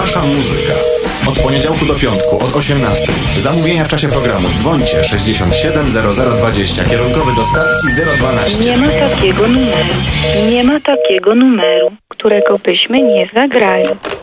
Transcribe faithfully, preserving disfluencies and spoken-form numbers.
Wasza muzyka. Od poniedziałku do piątku, od osiemnastej. Zamówienia w czasie programu. Dzwońcie sześćdziesiąt siedem zero zero dwadzieścia. Kierunkowy do stacji zero dwanaście. Nie ma takiego numeru. Nie ma takiego numeru, którego byśmy nie zagrali.